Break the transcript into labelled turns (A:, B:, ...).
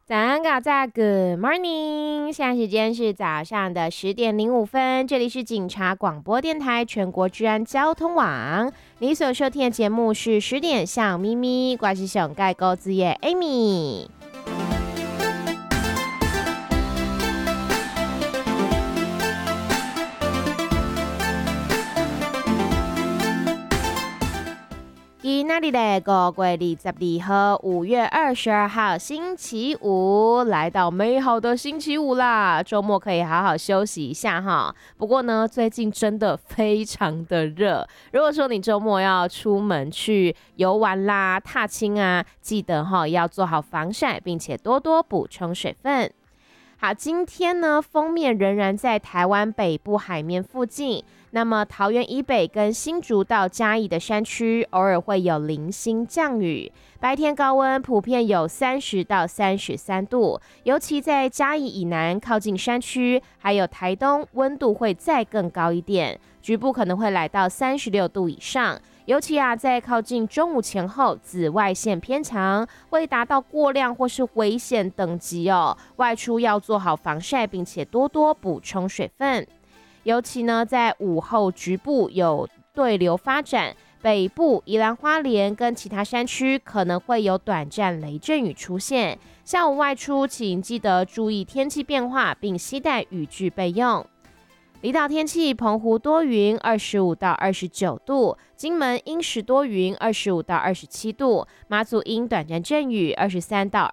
A: 早安，搞在 Good morning，现在时间是早上的10:05，这里是警察广播电台全国治安交通网。你所收听的节目是10点向咪咪挂起熊盖钩子夜 Amy。今天的5月22号，5月22号，星期五，来到美好的星期五啦！周末可以好好休息一下哈。不过呢，最近真的非常的热。如果说你周末要出门去游玩啦、踏青啊，记得要做好防晒，并且多多补充水分。好，今天呢，锋面仍然在台湾北部海面附近。那么桃园以北跟新竹到嘉义的山区，偶尔会有零星降雨。白天高温普遍有30到33度，尤其在嘉义以南靠近山区，还有台东，温度会再更高一点，局部可能会来到36度以上。尤其在靠近中午前后，紫外线偏强，会达到过量或是危险等级哦。外出要做好防晒，并且多多补充水分。尤其呢，在午后局部有对流发展，北部、宜兰花莲跟其他山区可能会有短暂雷阵雨出现。下午外出，请记得注意天气变化，并携带雨具备用。离岛天气，澎湖多云，25到29度；金门阴时多云，25到27度；马祖因短暂阵雨，23到